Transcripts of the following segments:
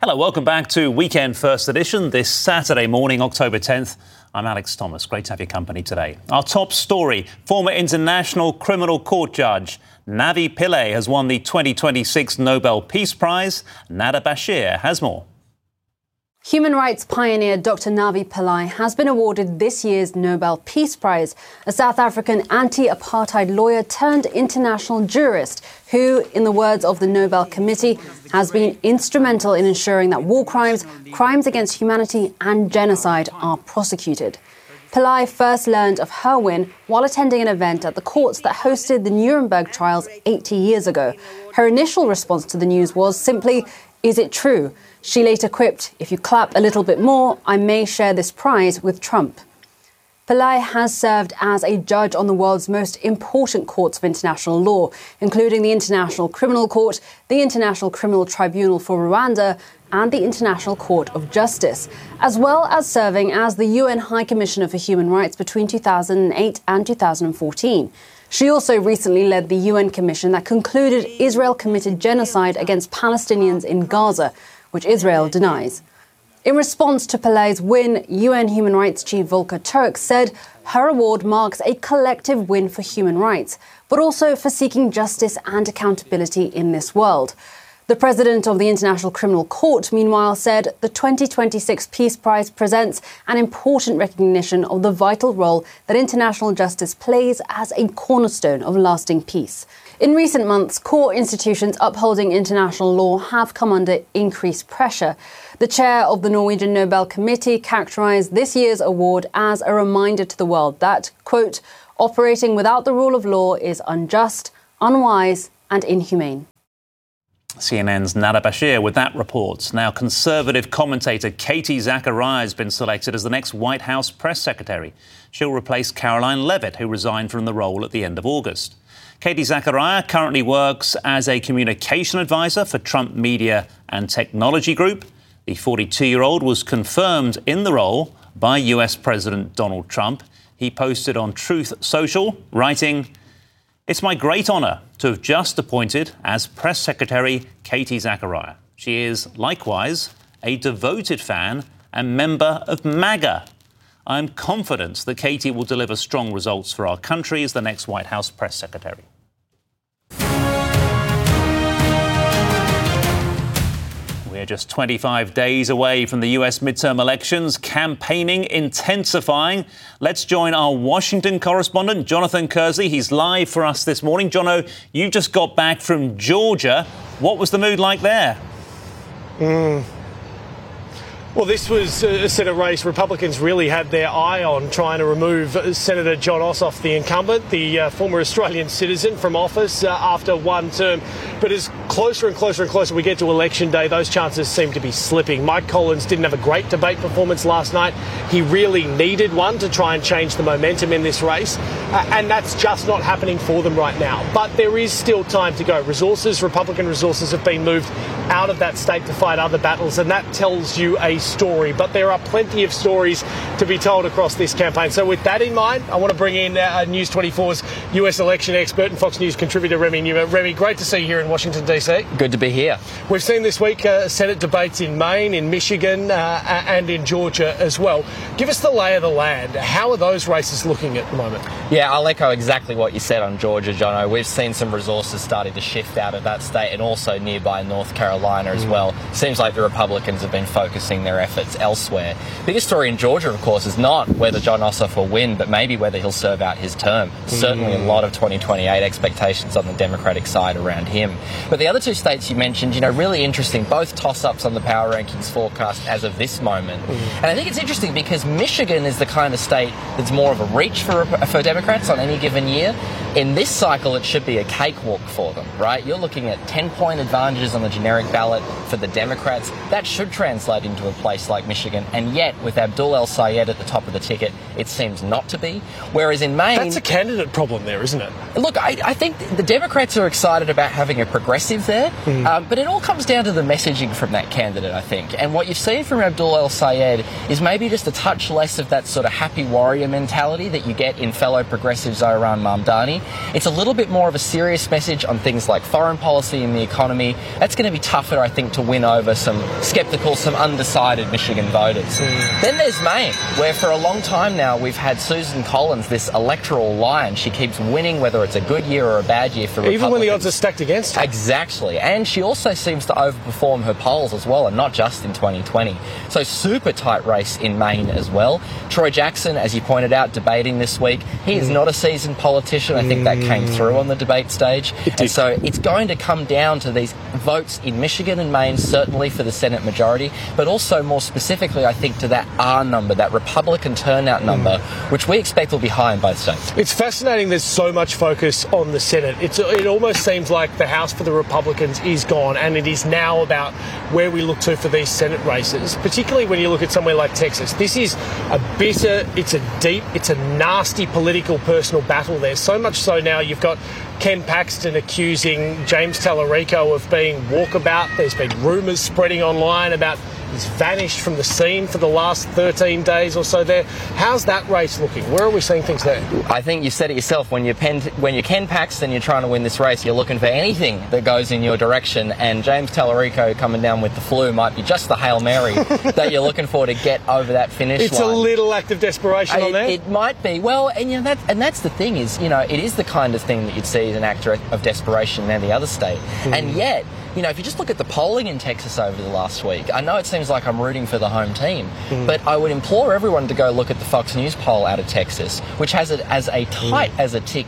Hello, welcome back to Weekend First Edition this Saturday morning, October 10th. I'm Alex Thomas. Great to have your company today. Our top story, former International Criminal Court judge Navi Pillay has won the 2026 Nobel Peace Prize. Nada Bashir has more. Human rights pioneer Dr. Navi Pillay has been awarded this year's Nobel Peace Prize, a South African anti-apartheid lawyer turned international jurist who, in the words of the Nobel Committee, has been instrumental in ensuring that war crimes, crimes against humanity and genocide are prosecuted. Pillay first learned of her win while attending an event at the courts that hosted the Nuremberg trials 80 years ago. Her initial response to the news was simply, "Is it true?" She later quipped, "If you clap a little bit more, I may share this prize with Trump." Pillay has served as a judge on the world's most important courts of international law, including the International Criminal Court, the International Criminal Tribunal for Rwanda, and the International Court of Justice, as well as serving as the UN High Commissioner for Human Rights between 2008 and 2014. She also recently led the UN Commission that concluded Israel committed genocide against Palestinians in Gaza, which Israel denies. In response to Pillay's win, UN Human Rights Chief Volker Turk said her award marks a collective win for human rights, but also for seeking justice and accountability in this world. The president of the International Criminal Court, meanwhile, said the 2026 Peace Prize presents an important recognition of the vital role that international justice plays as a cornerstone of lasting peace. In recent months, core institutions upholding international law have come under increased pressure. The chair of the Norwegian Nobel Committee characterised this year's award as a reminder to the world that, quote, operating without the rule of law is unjust, unwise and inhumane. CNN's Nada Bashir with that report. Now, Conservative commentator Katie Zachariah has been selected as the next White House press secretary. She'll replace Caroline Leavitt, who resigned from the role at the end of August. Katie Zachariah currently works as a communication advisor for Trump Media and Technology Group. The 42-year-old was confirmed in the role by US President Donald Trump. He posted on Truth Social, writing, "It's my great honour to have just appointed as Press Secretary Katie Zachariah. She is, likewise, a devoted fan and member of MAGA. I'm confident that Katie will deliver strong results for our country as the next White House Press Secretary." We're just 25 days away from the US midterm elections, campaigning intensifying. Let's join our Washington correspondent, Jonathan Kearsley. He's live for us this morning. Jono, you just got back from Georgia. What was the mood like there? Well, this was a Senate race Republicans really had their eye on, trying to remove Senator John Ossoff, the incumbent, the former Australian citizen, from office after one term. But as closer and closer and closer we get to election day, those chances seem to be slipping. Mike Collins didn't have a great debate performance last night. He really needed one to try and change the momentum in this race. And that's just not happening for them right now. But there is still time to go. Republican resources have been moved out of that state to fight other battles, and that tells you a story. But there are plenty of stories to be told across this campaign. So with that in mind, I want to bring in News 24's US election expert and Fox News contributor Remy Newman. Remy, great to see you here in Washington, D.C. Good to be here. We've seen this week Senate debates in Maine, in Michigan and in Georgia as well. Give us the lay of the land. How are those races looking at the moment? Yeah, I'll echo exactly what you said on Georgia, Jono. We've seen some resources starting to shift out of that state and also nearby North Carolina as well. Seems like the Republicans have been focusing their efforts elsewhere. Biggest story in Georgia, of course, is not whether John Ossoff will win, but maybe whether he'll serve out his term. Certainly a lot of 2028 expectations on the Democratic side around him. But the other two states you mentioned, really interesting, both toss-ups on the power rankings forecast as of this moment. And I think it's interesting because Michigan is the kind of state that's more of a reach for Democrats on any given year. In this cycle, it should be a cakewalk for them, right? You're looking at 10-point advantages on the generic ballot for the Democrats. That should translate into a place like Michigan. And yet, with Abdul El-Sayed at the top of the ticket, it seems not to be. Whereas in Maine... That's a candidate problem there, isn't it? Look, I think the Democrats are excited about having a progressive there, but it all comes down to the messaging from that candidate, I think. And what you've seen from Abdul El-Sayed is maybe just a touch less of that sort of happy warrior mentality that you get in fellow progressive Zohran Mamdani. It's a little bit more of a serious message on things like foreign policy and the economy. That's going to be tougher, I think, to win over some sceptical, some undecided Michigan voters. Then there's Maine, where for a long time now we've had Susan Collins, this electoral lion. She keeps winning, whether it's a good year or a bad year for Republicans. Even when the odds are stacked against her. Exactly. And she also seems to overperform her polls as well, and not just in 2020. So super tight race in Maine as well. Troy Jackson, as you pointed out, debating this week. He is not a seasoned politician. I think that came through on the debate stage. And so it's going to come down to these votes in Michigan and Maine, certainly for the Senate majority, but also more specifically, I think, to that R number, that Republican turnout number, which we expect will be high in both states. It's fascinating there's so much focus on the Senate. It almost seems like the House for the Republicans is gone, and it is now about where we look to for these Senate races, particularly when you look at somewhere like Texas. This is a bitter, it's a deep, it's a nasty political personal battle there. So much so now you've got Ken Paxton accusing James Tallarico of being walkabout. There's been rumours spreading online about he's vanished from the scene for the last 13 days or so there. How's that race looking? Where are we seeing things there? I think you said it yourself. When you're Ken Paxton, you're trying to win this race, you're looking for anything that goes in your direction, and James Tallarico coming down with the flu might be just the Hail Mary that you're looking for to get over that finish line. It's a little act of desperation on there. It might be. Well, and that's the thing is, it is the kind of thing that you'd see as an act of desperation in any other state. And yet, if you just look at the polling in Texas over the last week, I know it seems like I'm rooting for the home team, but I would implore everyone to go look at the Fox News poll out of Texas, which has it as a tight as a tick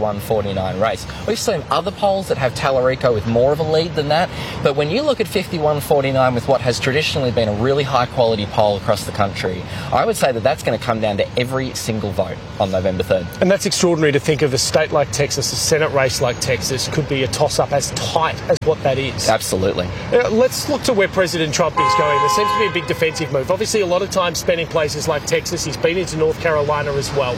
51-49 race. We've seen other polls that have Tallarico with more of a lead than that, but when you look at 51-49 with what has traditionally been a really high-quality poll across the country, I would say that that's going to come down to every single vote on November 3rd. And that's extraordinary to think of a state like Texas, a Senate race like Texas, could be a toss-up as tight as what that is. Absolutely. Let's look to where President Trump is going. There seems to be a big defensive move. Obviously, a lot of time spent in places like Texas. He's been into North Carolina as well.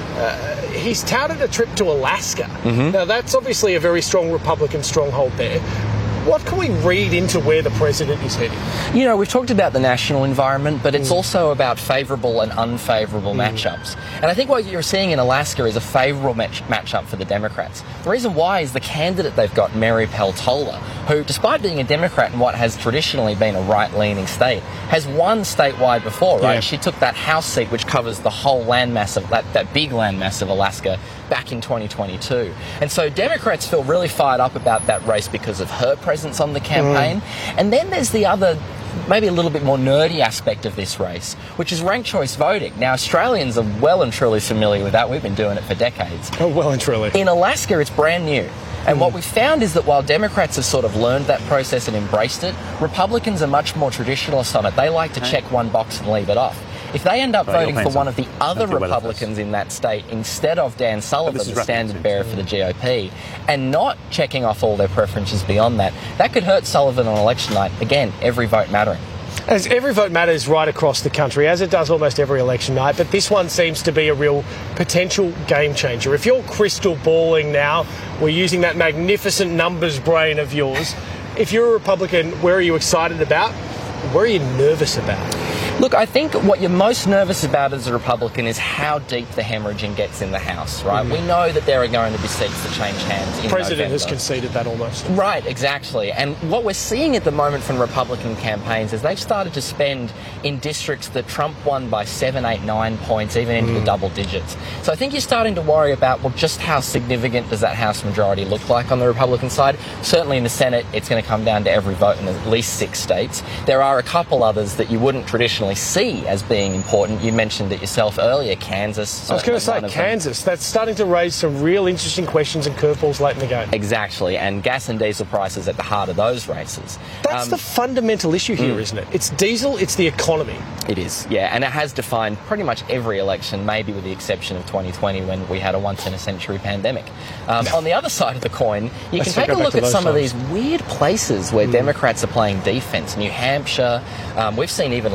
He's touted a trip to Alaska. Now, that's obviously a very strong Republican stronghold there. What can we read into where the president is heading? We've talked about the national environment, but it's also about favourable and unfavourable matchups. And I think what you're seeing in Alaska is a favourable matchup for the Democrats. The reason why is the candidate they've got, Mary Peltola, who, despite being a Democrat in what has traditionally been a right-leaning state, has won statewide before, right? Yeah. She took that House seat, which covers the whole landmass of that big landmass of Alaska, back in 2022. And so Democrats feel really fired up about that race because of her presence on the campaign. And then there's the other, maybe a little bit more nerdy aspect of this race, which is ranked choice voting. Now, Australians are well and truly familiar with that. We've been doing it for decades. Oh, well and truly. In Alaska, it's brand new. And what we've found is that while Democrats have sort of learned that process and embraced it, Republicans are much more traditionalist on it. They like to check one box and leave it off. If they end up voting for one of the other Republicans in that state instead of Dan Sullivan, the standard bearer for the GOP, and not checking off all their preferences beyond that, that could hurt Sullivan on election night. Again, every vote mattering. As every vote matters right across the country, as it does almost every election night, but this one seems to be a real potential game changer. If you're crystal balling now, we're using that magnificent numbers brain of yours. If you're a Republican, where are you excited about? Where are you nervous about? Look, I think what you're most nervous about as a Republican is how deep the hemorrhaging gets in the House, right? We know that there are going to be seats that change hands in The President November. has conceded that almost. Right, exactly. And what we're seeing at the moment from Republican campaigns is they've started to spend in districts that Trump won by 7, 8, 9 points, even into the double digits. So I think you're starting to worry about, well, just how significant does that House majority look like on the Republican side? Certainly in the Senate, it's going to come down to every vote in at least 6 states. There are a couple others that you wouldn't traditionally see as being important. You mentioned it yourself earlier, Kansas. I was going to say Kansas. That's starting to raise some real interesting questions and curveballs late in the game. Exactly, and gas and diesel prices at the heart of those races. That's the fundamental issue here, isn't it? It's diesel, it's the economy. It is, yeah, and it has defined pretty much every election, maybe with the exception of 2020 when we had a once-in-a-century pandemic. On the other side of the coin, you can take a look at some of these weird places where Democrats are playing defence. New Hampshire, we've seen even a little bit of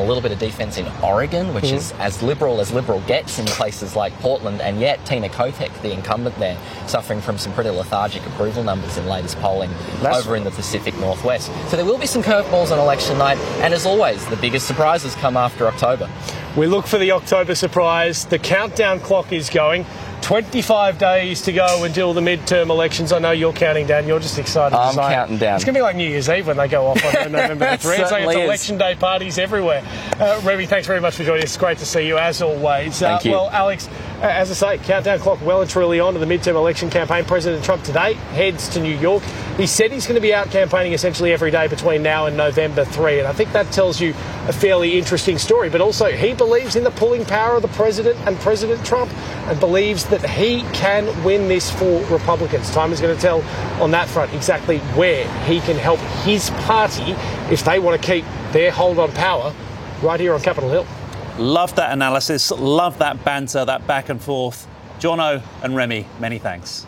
defence in Oregon, which is as liberal gets in places like Portland, and yet Tina Kotek, the incumbent there, suffering from some pretty lethargic approval numbers in latest polling over in the Pacific Northwest. So there will be some curveballs on election night, and as always, the biggest surprises come after October. We look for the October surprise. The countdown clock is going. 25 days to go until the midterm elections. I know you're counting down. You're just excited. I'm counting down. It's going to be like New Year's Eve when they go off on November 3. It's like it's election day parties everywhere. Remy, thanks very much for joining us. It's great to see you, as always. Thank you. Well, Alex, as I say, countdown clock well and truly on to the midterm election campaign. President Trump today heads to New York. He said he's going to be out campaigning essentially every day between now and November 3. And I think that tells you a fairly interesting story. But also, he believes in the pulling power of the president and President Trump, and believes that he can win this for Republicans. Time is going to tell on that front exactly where he can help his party if they want to keep their hold on power right here on Capitol Hill. Love that analysis, love that banter, that back and forth. Jono and Remy, many thanks.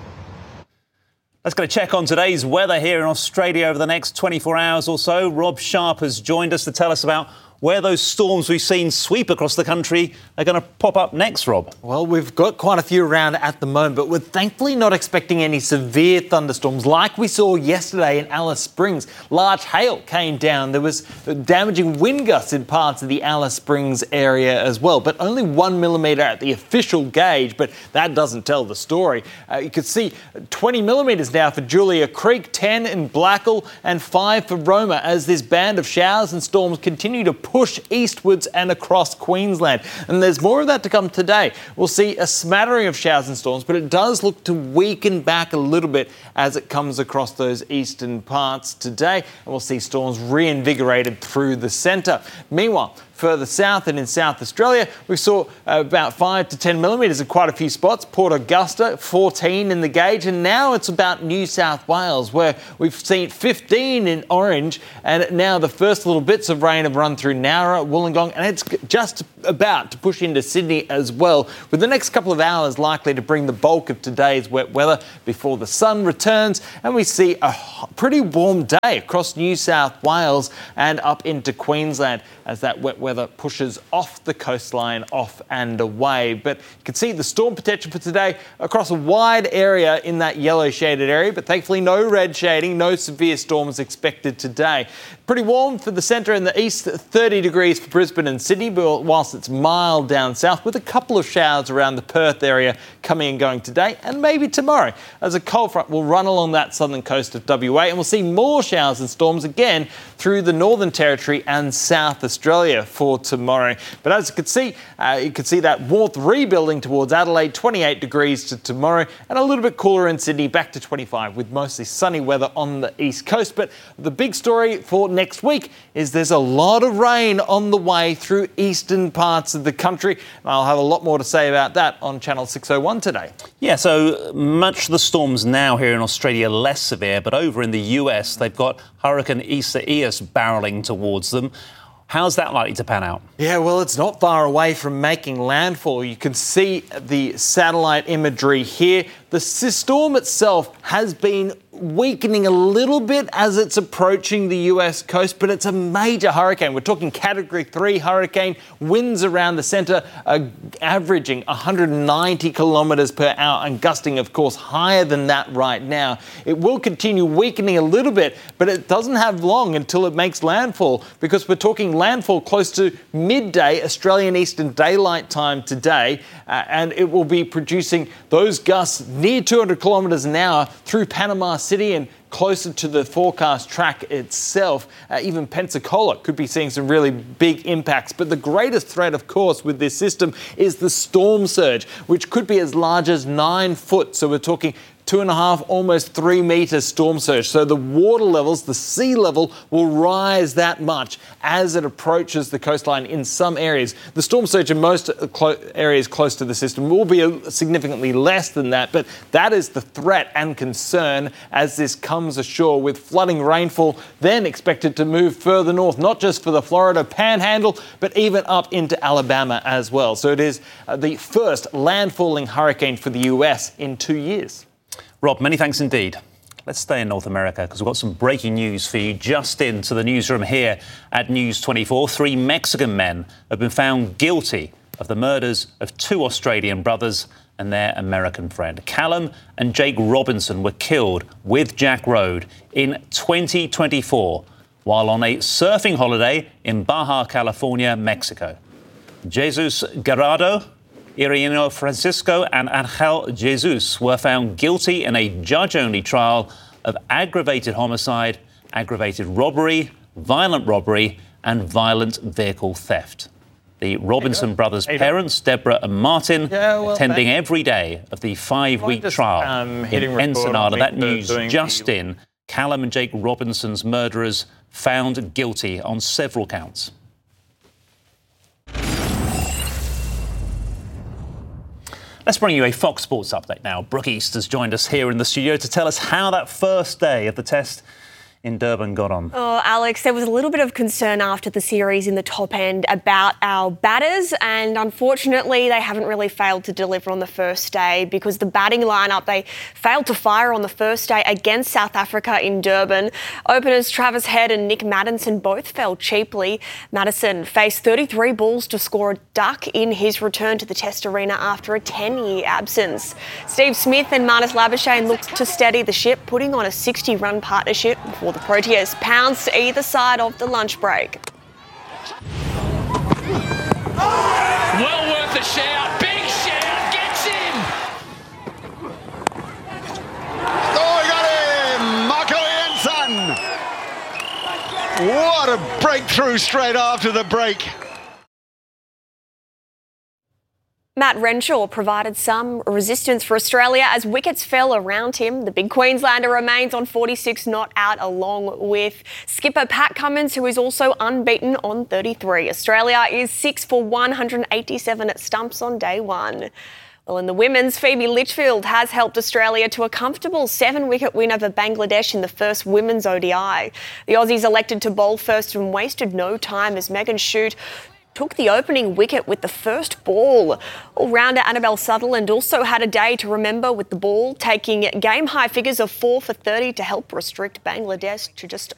Let's go check on today's weather here in Australia over the next 24 hours or so. Rob Sharp has joined us to tell us about where those storms we've seen sweep across the country are going to pop up next, Rob. Well, we've got quite a few around at the moment, but we're thankfully not expecting any severe thunderstorms like we saw yesterday in Alice Springs. Large hail came down. There was damaging wind gusts in parts of the Alice Springs area as well, but only 1 millimetre at the official gauge, but that doesn't tell the story. You could see 20 millimetres now for Julia Creek, 10 in Blackall and 5 for Roma as this band of showers and storms continue to push eastwards and across Queensland. And there's more of that to come today. We'll see a smattering of showers and storms, but it does look to weaken back a little bit as it comes across those eastern parts today. And we'll see storms reinvigorated through the centre. Meanwhile, further south and in South Australia, we saw about 5 to 10 millimetres in quite a few spots. Port Augusta, 14 in the gauge, and now it's about New South Wales, where we've seen 15 in orange, and now the first little bits of rain have run through Nowra, Wollongong, and it's just about to push into Sydney as well, with the next couple of hours likely to bring the bulk of today's wet weather before the sun returns, and we see a pretty warm day across New South Wales and up into Queensland as that wet weather pushes off the coastline, off and away. But you can see the storm potential for today across a wide area in that yellow shaded area, but thankfully no red shading, no severe storms expected today. Pretty warm for the centre and the east, 30 degrees for Brisbane and Sydney, whilst it's mild down south with a couple of showers around the Perth area coming and going today and maybe tomorrow, as a cold front will run along that southern coast of WA, and we'll see more showers and storms again through the Northern Territory and South Australia for tomorrow. But as you can see that warmth rebuilding towards Adelaide, 28 degrees to tomorrow, and a little bit cooler in Sydney, back to 25 with mostly sunny weather on the east coast. But the big story for next week is there's a lot of rain on the way through eastern parts of the country. And I'll have a lot more to say about that on Channel 601 today. Yeah, so much of the storms now here in Australia less severe, but over in the US, they've got Hurricane Isaias barrelling towards them. How's that likely to pan out? Yeah, well, it's not far away from making landfall. You can see the satellite imagery here. The storm itself has been weakening a little bit as it's approaching the US coast, but it's a major hurricane. We're talking Category 3 hurricane. Winds around the centre are averaging 190 kilometres per hour and gusting, of course, higher than that right now. It will continue weakening a little bit, but it doesn't have long until it makes landfall, because we're talking landfall close to midday Australian Eastern Daylight Time today, and it will be producing those gusts near 200 kilometres an hour through Panama City and closer to the forecast track itself. Even Pensacola could be seeing some really big impacts. But the greatest threat, of course, with this system is the storm surge, which could be as large as 9 foot. So we're talking 2.5, almost 3 metre storm surge. So the water levels, the sea level, will rise that much as it approaches the coastline in some areas. The storm surge in most areas close to the system will be significantly less than that, but that is the threat and concern as this comes ashore, with flooding rainfall then expected to move further north, not just for the Florida Panhandle, but even up into Alabama as well. So it is the first landfalling hurricane for the US in 2 years. Rob, many thanks indeed. let's stay in North America because we've got some breaking news for you just into the newsroom here at News 24. 3 Mexican men have been found guilty of the murders of 2 Australian brothers and their American friend. Callum and Jake Robinson were killed with Jack Road in 2024 while on a surfing holiday in Baja California, Mexico. Jesus Garrado, Irino Francisco and Angel Jesus were found guilty in a judge-only trial of aggravated homicide, aggravated robbery, violent robbery and violent vehicle theft. The Robinson brothers' parents, Deborah and Martin, attending every day of the 5-week trial in Ensenada. That news just in. Callum and Jake Robinson's murderers found guilty on several counts. Let's bring you a Fox Sports update now. Brooke East has joined us here in the studio to tell us how that first day of the test in Durban got on. Oh, Alex, there was a little bit of concern after the series in the top end about our batters, and unfortunately they haven't really failed to deliver on the first day because the batting lineup, they failed to fire on the first day against South Africa in Durban. Openers Travis Head and Nick Maddinson both fell cheaply. Maddison faced 33 balls to score a duck in his return to the Test arena after a 10-year absence. Steve Smith and Marnus Labuschagne looked to steady the ship, putting on a 60-run partnership before the Proteas pounced either side of the lunch break. Well worth a shout. Big shout. Gets him. Oh, he got him. Marco Jansen. What a breakthrough straight after the break. Matt Renshaw provided some resistance for Australia as wickets fell around him. The big Queenslander remains on 46 not out, along with skipper Pat Cummins, who is also unbeaten on 33. Australia is 6 for 187 at stumps on day 1. Well, in the women's, Phoebe Litchfield has helped Australia to a comfortable 7-wicket win over Bangladesh in the first women's ODI. The Aussies elected to bowl first and wasted no time as Megan Shute took the opening wicket with the first ball. All-rounder Annabelle Sutherland also had a day to remember with the ball, taking game-high figures of 4 for 30 to help restrict Bangladesh to just